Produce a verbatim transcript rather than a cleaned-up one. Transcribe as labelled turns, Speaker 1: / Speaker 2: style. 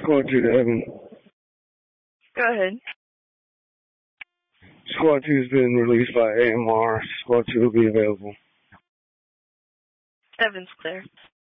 Speaker 1: Squad two to Evan.
Speaker 2: Go ahead.
Speaker 1: Squad two has been released by A M R. Squad two will be available.
Speaker 2: Evan's clear.